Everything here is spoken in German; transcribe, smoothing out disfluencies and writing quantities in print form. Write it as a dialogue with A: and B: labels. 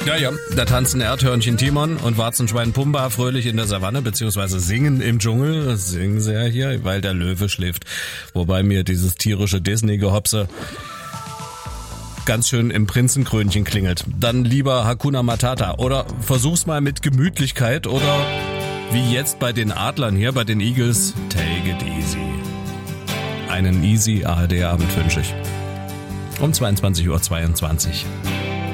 A: Ja, da tanzen Erdhörnchen Timon und Warzenschwein Pumba fröhlich in der Savanne, beziehungsweise singen im Dschungel. Das singen sie ja hier, weil der Löwe schläft. Wobei mir dieses tierische Disney-Gehopse ganz schön im Prinzenkrönchen klingelt. Dann lieber Hakuna Matata oder versuch's mal mit Gemütlichkeit oder wie jetzt bei den Adlern hier, bei den Eagles, take it easy. Einen easy ARD-Abend wünsche ich. Um 22:22 Uhr.